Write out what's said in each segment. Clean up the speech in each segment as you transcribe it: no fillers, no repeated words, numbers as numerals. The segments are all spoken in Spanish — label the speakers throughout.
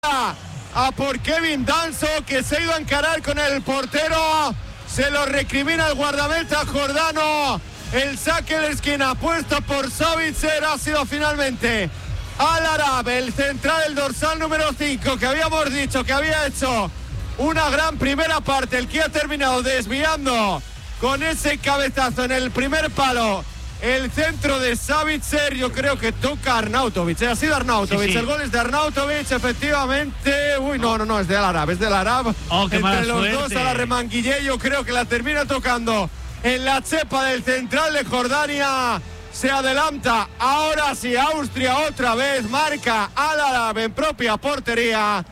Speaker 1: a por Kevin Danso, que se ha ido a encarar con el portero. Se lo recrimina el guardameta jordano. El saque de esquina puesto por Savitzer ha sido finalmente Al-Arab, el central, el dorsal número 5, que habíamos dicho que había hecho una gran primera parte, el que ha terminado desviando con ese cabezazo en el primer palo el centro de Savitzer. Yo creo que toca Arnautovic, ha sido Arnautovic, sí. El gol es de Arnautovic, efectivamente. Uy, no, es de Al-Arab, es del Al-Arab.
Speaker 2: Entre los
Speaker 1: suerte. Dos a la remanguillé, yo creo que la termina tocando en la chepa del central de Jordania. Se adelanta, ahora sí, Austria otra vez, marca Al-Arab en propia portería.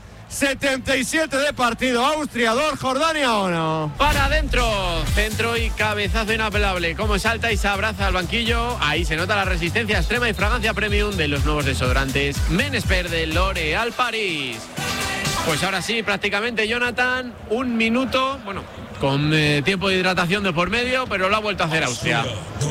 Speaker 1: 77 de partido, Austria 2, Jordania 1.
Speaker 3: Para adentro, centro y cabezazo inapelable. Como salta y se abraza al banquillo, ahí se nota la resistencia extrema y fragancia premium de los nuevos desodorantes Men-Expert de L'Oréal Paris. Pues ahora sí, prácticamente, Jonathan, un minuto, bueno, con tiempo de hidratación de por medio, pero lo ha vuelto a hacer Austria.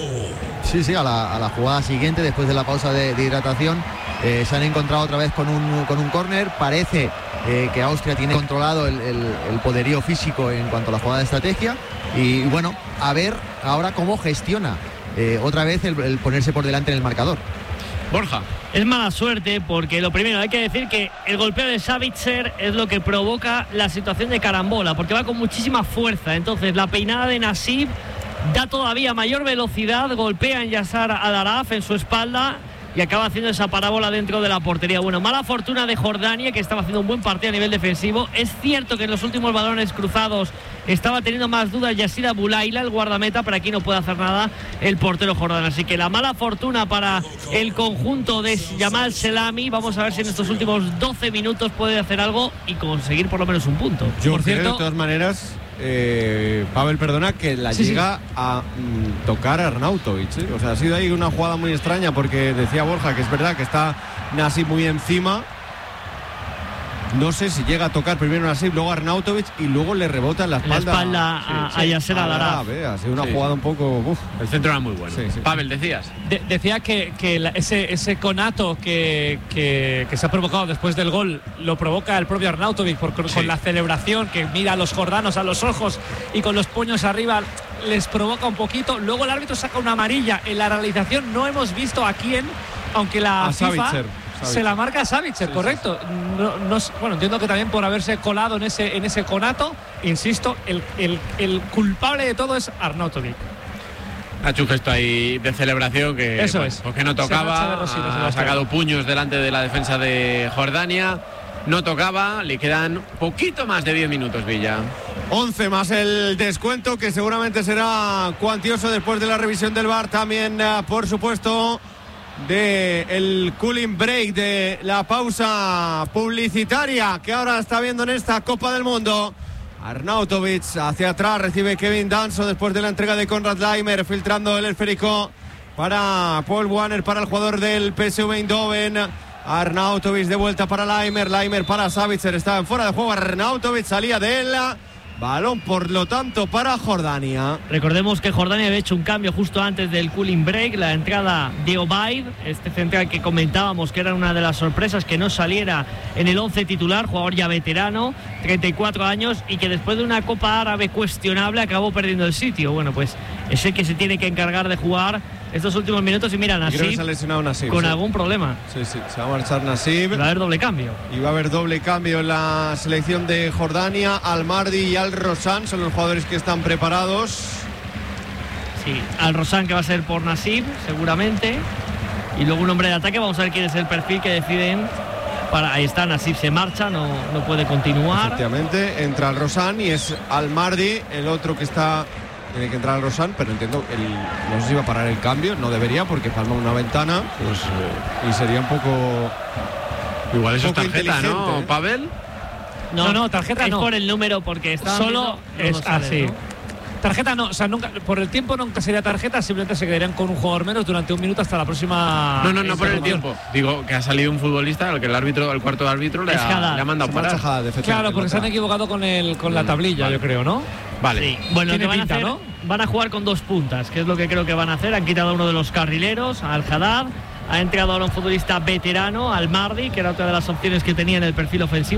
Speaker 4: Sí, a la jugada siguiente, después de la pausa de hidratación, se han encontrado otra vez con un córner. Parece que Austria tiene controlado el poderío físico en cuanto a la jugada de estrategia. Y bueno, a ver ahora cómo gestiona otra vez el ponerse por delante en el marcador.
Speaker 3: Borja.
Speaker 2: Es mala suerte porque lo primero, hay que decir que el golpeo de Savitzer es lo que provoca la situación de carambola, porque va con muchísima fuerza. Entonces la peinada de Nassib da todavía mayor velocidad, golpea en Yasser Al-Arab en su espalda y acaba haciendo esa parábola dentro de la portería. Bueno, mala fortuna de Jordania, que estaba haciendo un buen partido a nivel defensivo. Es cierto que en los últimos balones cruzados estaba teniendo más dudas Yassir Aboulayla, el guardameta, pero aquí no puede hacer nada el portero jordano. Así que la mala fortuna para el conjunto de Jamal Selami. Vamos a ver si en estos últimos 12 minutos puede hacer algo y conseguir por lo menos un punto.
Speaker 1: Yo por cierto, de todas maneras, Pavel, perdona, que la llega a tocar a Arnautovic, ¿eh? O sea, ha sido ahí una jugada muy extraña, porque decía Borja que es verdad que está Nassib muy encima. No sé si llega a tocar primero Nassib, luego Arnautovic y luego le rebota en la espalda
Speaker 2: a Yasser Al-Arab.
Speaker 1: Ha sido una jugada un poco...
Speaker 3: El centro era muy bueno. Pavel, decías.
Speaker 5: Decía que ese conato que se ha provocado después del gol lo provoca el propio Arnautovic con la celebración, que mira a los jordanos a los ojos y con los puños arriba les provoca un poquito. Luego el árbitro saca una amarilla. En la realización no hemos visto a quién, aunque la FIFA se la marca a Savitzer, correcto. Bueno, entiendo que también por haberse colado en ese conato. Insisto, el culpable de todo es Arnautovic.
Speaker 3: Ha hecho un gesto ahí de celebración que,
Speaker 5: eso es,
Speaker 3: porque no tocaba, ha sacado puños delante de la defensa de Jordania. No tocaba, le quedan poquito más de 10 minutos, Villa.
Speaker 1: 11 más el descuento, que seguramente será cuantioso después de la revisión del VAR. También, por supuesto, del cooling break, de la pausa publicitaria que ahora está viendo en esta Copa del Mundo. Arnautovic hacia atrás, recibe Kevin Danso después de la entrega de Konrad Laimer, filtrando el esférico para Paul Warner, para el jugador del PSV Eindhoven. Arnautovic de vuelta para Laimer para Savitzer, estaba en fuera de juego. Arnautovic salía de él. Balón, por lo tanto, para Jordania.
Speaker 2: Recordemos que Jordania había hecho un cambio justo antes del cooling break. La entrada de Obaid, este central que comentábamos que era una de las sorpresas, que no saliera en el 11 titular, jugador ya veterano, 34 años, y que después de una Copa Árabe cuestionable acabó perdiendo el sitio. Bueno, pues es el que se tiene que encargar de jugar estos últimos minutos. Y mira, Nassib,
Speaker 1: creo que se ha lesionado Nassib,
Speaker 2: con algún problema.
Speaker 1: Sí, se va a marchar Nassib.
Speaker 2: Va a haber doble cambio.
Speaker 1: Y va a haber doble cambio en la selección de Jordania. Al-Mardi y Al-Rosan son los jugadores que están preparados.
Speaker 2: Sí, Al-Rosan, que va a ser por Nassib, seguramente. Y luego un hombre de ataque. Vamos a ver quién es el perfil que deciden. Ahí está, Nassib se marcha, no puede continuar.
Speaker 1: Efectivamente, entra Al-Rosan y es Al-Mardi, el otro que está... Tiene que entrar al Rosan, pero entiendo, no sé si va a parar el cambio, no debería, porque palma una ventana, pues, y sería un poco...
Speaker 3: Igual eso es tarjeta, ¿no, Pavel?
Speaker 2: No,
Speaker 5: tarjeta
Speaker 2: es
Speaker 5: no.
Speaker 2: por el número, porque está
Speaker 5: solo es así. ¿No? Tarjeta no, o sea, nunca, por el tiempo nunca sería tarjeta, simplemente se quedarían con un jugador menos durante un minuto hasta la próxima.
Speaker 3: No por el tiempo. Digo que ha salido un futbolista al que el cuarto de árbitro le ha mandado parar.
Speaker 5: Claro, porque se han equivocado con la tablilla,
Speaker 3: vale.
Speaker 5: Yo creo, ¿no?
Speaker 3: Vale.
Speaker 2: Sí. Bueno, lo que van
Speaker 5: pinta,
Speaker 2: a hacer,
Speaker 5: ¿no?
Speaker 2: Van a jugar con dos puntas, que es lo que creo que van a hacer. Han quitado a uno de los carrileros, al Haddad. Ha entrado ahora un futbolista veterano, Al Mardi, que era otra de las opciones que tenía en el perfil ofensivo.